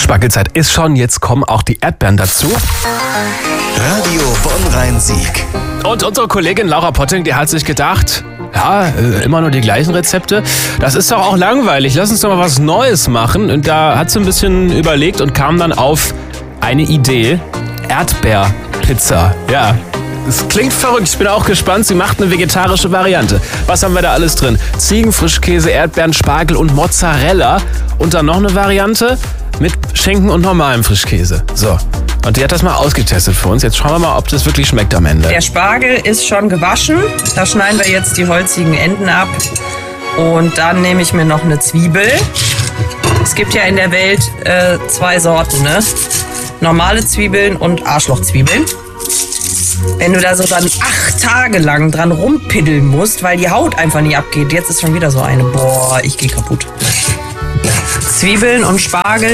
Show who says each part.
Speaker 1: Spargelzeit ist schon, jetzt kommen auch die Erdbeeren dazu.
Speaker 2: Radio Bonn-Rhein-Sieg.
Speaker 1: Und unsere Kollegin Laura Potting, die hat sich gedacht, ja, immer nur die gleichen Rezepte. Das ist doch auch langweilig, lass uns doch mal was Neues machen. Und da hat sie ein bisschen überlegt und kam dann auf eine Idee. Erdbeerpizza, ja. Es klingt verrückt, ich bin auch gespannt. Sie macht eine vegetarische Variante. Was haben wir da alles drin? Ziegenfrischkäse, Erdbeeren, Spargel und Mozzarella. Und dann noch eine Variante mit Schinken und normalem Frischkäse. So, und die hat das mal ausgetestet für uns. Jetzt schauen wir mal, ob das wirklich schmeckt am Ende.
Speaker 3: Der Spargel ist schon gewaschen. Da schneiden wir jetzt die holzigen Enden ab. Und dann nehme ich mir noch eine Zwiebel. Es gibt ja in der Welt 2 Sorten, ne? Normale Zwiebeln und Arschlochzwiebeln. Wenn du da so dann 8 Tage lang dran rumpiddeln musst, weil die Haut einfach nicht abgeht. Jetzt ist schon wieder so eine. Boah, ich gehe kaputt. Zwiebeln und Spargel